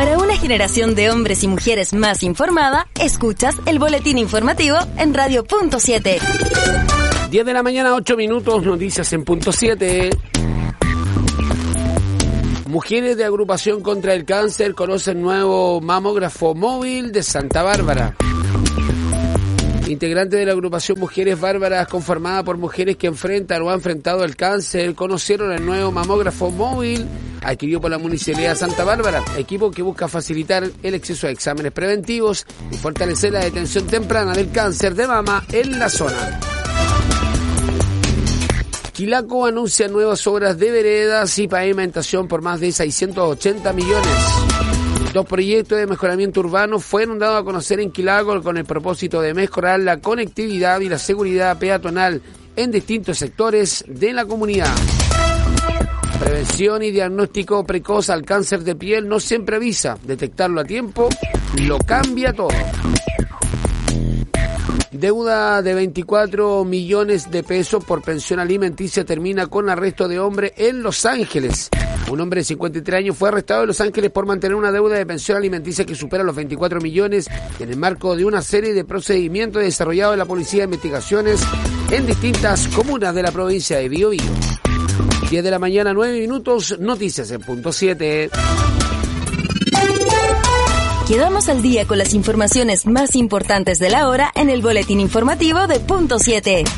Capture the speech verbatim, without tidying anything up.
Para una generación de hombres y mujeres más informada, escuchas el boletín informativo en Radio Punto siete. diez de la mañana, ocho minutos, noticias en Punto siete. Mujeres de agrupación contra el cáncer conocen nuevo mamógrafo móvil de Santa Bárbara. Integrantes de la agrupación Mujeres Bárbaras, conformada por mujeres que enfrentan o han enfrentado el cáncer, conocieron el nuevo mamógrafo móvil adquirido por la Municipalidad de Santa Bárbara, equipo que busca facilitar el acceso a exámenes preventivos y fortalecer la detención temprana del cáncer de mama en la zona. Quilaco anuncia nuevas obras de veredas y pavimentación por más de seiscientos ochenta millones. Dos proyectos de mejoramiento urbano fueron dados a conocer en Quilaco con el propósito de mejorar la conectividad y la seguridad peatonal en distintos sectores de la comunidad. Prevención y diagnóstico precoz al cáncer de piel no siempre avisa. Detectarlo a tiempo lo cambia todo. Deuda de veinticuatro millones de pesos por pensión alimenticia termina con arresto de hombre en Los Ángeles. Un hombre de cincuenta y tres años fue arrestado en Los Ángeles por mantener una deuda de pensión alimenticia que supera los veinticuatro millones en el marco de una serie de procedimientos desarrollados en la Policía de Investigaciones en distintas comunas de la provincia de Biobío. diez de la mañana, nueve minutos, noticias en Punto siete. Quedamos al día con las informaciones más importantes de la hora en el boletín informativo de Punto siete.